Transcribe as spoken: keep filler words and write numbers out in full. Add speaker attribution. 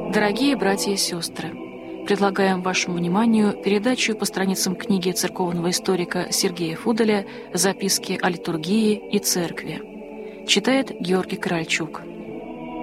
Speaker 1: Дорогие братья и сестры, предлагаем вашему вниманию передачу по страницам книги церковного историка Сергея Фуделя «Записки о литургии и церкви». Читает Георгий Корольчук.